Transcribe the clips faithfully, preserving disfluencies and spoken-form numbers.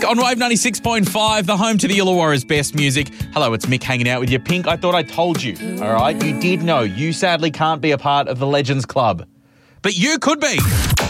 on Wave ninety-six point five, the home to the Illawarra's best music. Hello, it's Mick hanging out with you. Pink, I thought I told you, all right? You did know. You sadly can't be a part of the Legends Club. But you could be.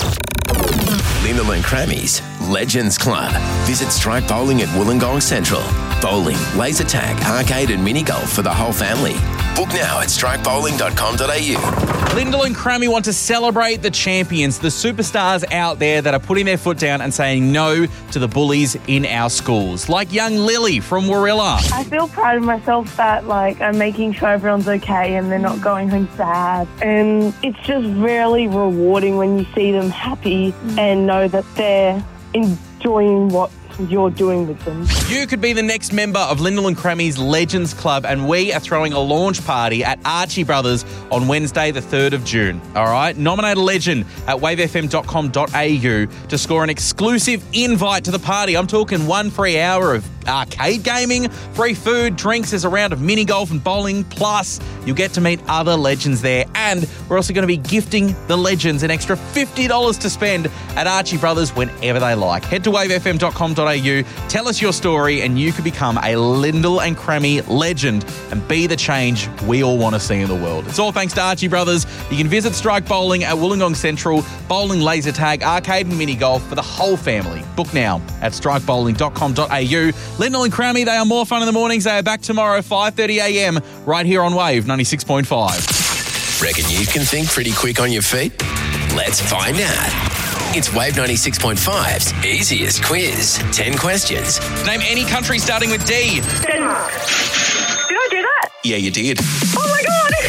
Lyndall and Crammy's Legends Club. Visit Strike Bowling at Wollongong Central. Bowling, laser tag, arcade and mini golf for the whole family. Book now at strike bowling dot com dot a u. Lyndall and Crammy want to celebrate the champions, the superstars out there that are putting their foot down and saying no to the bullies in our schools. Like young Lily from Warilla. I feel proud of myself that, like, I'm making sure everyone's okay and they're not going home sad. And it's just really rewarding when you see them happy and know that they're enjoying what you're doing with them. You could be the next member of Lyndall and Crammy's Legends Club, and we are throwing a launch party at Archie Brothers on Wednesday the third of June. All right? Nominate a legend at wave f m dot com dot a u to score an exclusive invite to the party. I'm talking one free hour of arcade gaming, free food, drinks, there's a round of mini golf and bowling, plus you'll get to meet other legends there, and we're also going to be gifting the legends an extra fifty dollars to spend at Archie Brothers whenever they like. Head to wave f m dot com dot a u, tell us your story, and you could become a Lyndall and Crammy legend and be the change we all want to see in the world. It's all thanks to Archie Brothers. You can visit Strike Bowling at Wollongong Central, bowling, laser tag, arcade and mini golf for the whole family. Book now at strike bowling dot com dot a u. Lyndall and Crammy, they are more fun in the mornings. They are back tomorrow, five thirty a m, right here on Wave ninety-six point five. Reckon you can think pretty quick on your feet? Let's find out. It's Wave ninety-six point five's easiest quiz. ten questions. Name any country starting with D. Denmark. Did I do that? Yeah, you did. Oh my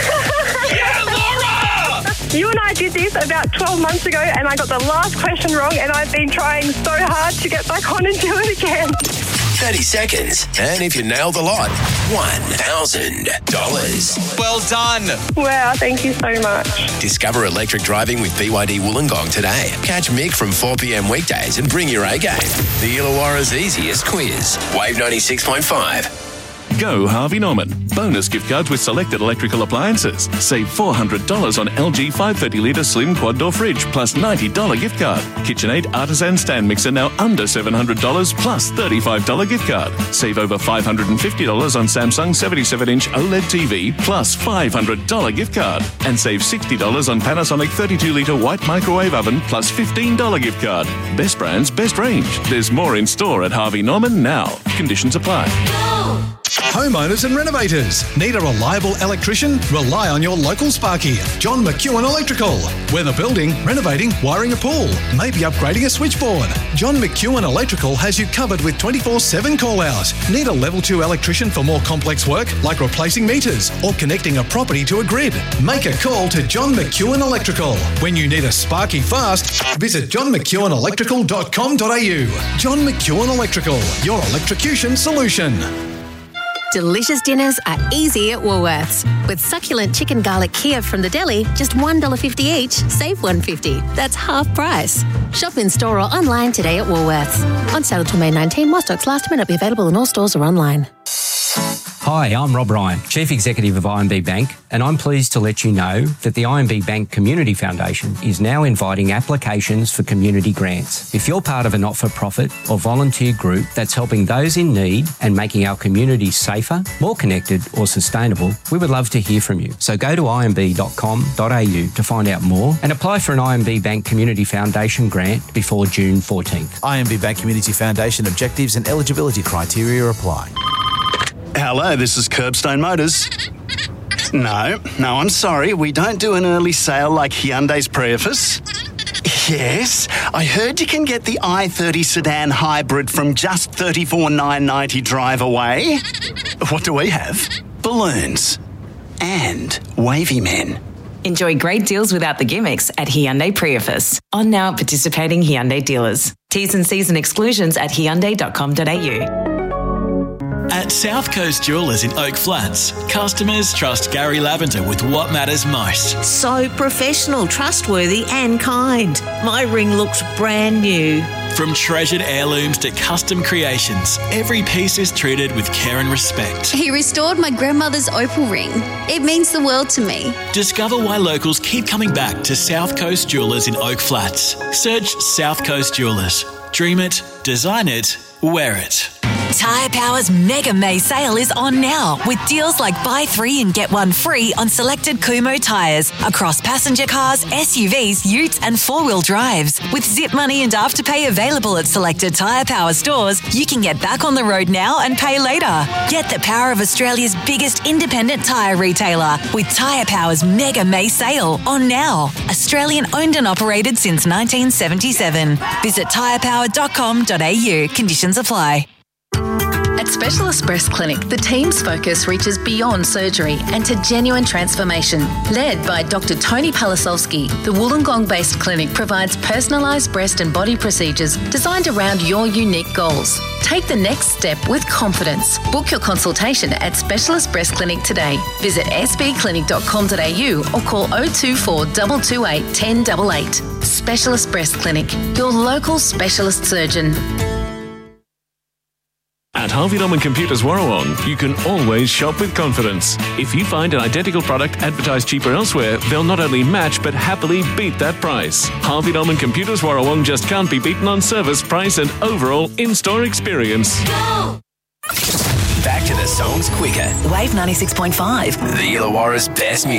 God! Yeah, Laura! You and I did this about twelve months ago and I got the last question wrong and I've been trying so hard to get back on and do it again. thirty seconds. And if you nail the lot, one thousand dollars. Well done. Wow, thank you so much. Discover electric driving with B Y D Wollongong today. Catch Mick from four p m weekdays and bring your A game. The Illawarra's easiest quiz. Wave ninety-six point five. Go Harvey Norman. Bonus gift cards with selected electrical appliances. Save four hundred dollars on L G five hundred thirty litre slim quad door fridge plus ninety dollars gift card. KitchenAid Artisan stand mixer now under seven hundred dollars plus thirty-five dollars gift card. Save over five hundred fifty dollars on Samsung seventy-seven inch OLED T V plus five hundred dollars gift card. And save sixty dollars on Panasonic thirty-two litre white microwave oven plus fifteen dollars gift card. Best brands, best range. There's more in store at Harvey Norman now. Conditions apply. Homeowners and renovators. Need a reliable electrician? Rely on your local Sparky, John McEwen Electrical. Whether building, renovating, wiring a pool, maybe upgrading a switchboard, John McEwen Electrical has you covered with twenty-four seven call-out. Need a level two electrician for more complex work, like replacing meters or connecting a property to a grid? Make a call to John McEwen Electrical. When you need a Sparky fast, visit john mcewen electrical dot com dot a u. John McEwen Electrical, your electrocution solution. Delicious dinners are easy at Woolworths. With succulent chicken garlic Kiev from the deli, just one dollar fifty each, save one dollar fifty. That's half price. Shop in store or online today at Woolworths. On sale till May nineteenth, while stocks last, may not be available in all stores or online. Hi, I'm Rob Ryan, Chief Executive of I M B Bank, and I'm pleased to let you know that the I M B Bank Community Foundation is now inviting applications for community grants. If you're part of a not-for-profit or volunteer group that's helping those in need and making our communities safer, more connected or sustainable, we would love to hear from you. So go to i m b dot com dot a u to find out more and apply for an I M B Bank Community Foundation grant before June fourteenth. I M B Bank Community Foundation objectives and eligibility criteria apply. Hello, this is Curbstone Motors. No, no, I'm sorry. We don't do an early sale like Hyundai's Prius. Yes, I heard you can get the i thirty sedan hybrid from just thirty-four thousand nine hundred ninety drive away. What do we have? Balloons. And wavy men. Enjoy great deals without the gimmicks at Hyundai Prius. On now at participating Hyundai dealers. T's and C's and exclusions at hyundai dot com dot a u. At South Coast Jewellers in Oak Flats, customers trust Gary Lavender with what matters most. So professional, trustworthy and kind. My ring looks brand new. From treasured heirlooms to custom creations, every piece is treated with care and respect. He restored my grandmother's opal ring. It means the world to me. Discover why locals keep coming back to South Coast Jewellers in Oak Flats. Search South Coast Jewellers. Dream it, design it, wear it. Tyre Power's Mega May sale is on now with deals like buy three and get one free on selected Kumho tyres across passenger cars, S U Vs, utes and four-wheel drives. With Zip Money and Afterpay available at selected Tyre Power stores, you can get back on the road now and pay later. Get the power of Australia's biggest independent tyre retailer with Tyre Power's Mega May sale on now. Australian owned and operated since nineteen seventy-seven. Visit tyre power dot com dot a u. Conditions apply. At Specialist Breast Clinic, the team's focus reaches beyond surgery and to genuine transformation. Led by Doctor Tony Palasolski, the Wollongong-based clinic provides personalised breast and body procedures designed around your unique goals. Take the next step with confidence. Book your consultation at Specialist Breast Clinic today. Visit s b clinic dot com dot a u or call oh two four, two two eight, one oh eight eight. Specialist Breast Clinic, your local specialist surgeon. At Harvey Norman Computers Warrawong, you can always shop with confidence. If you find an identical product advertised cheaper elsewhere, they'll not only match but happily beat that price. Harvey Norman Computers Warrawong just can't be beaten on service, price and overall in-store experience. Go! Back to the songs quicker. Wave ninety-six point five. The Illawarra's best music.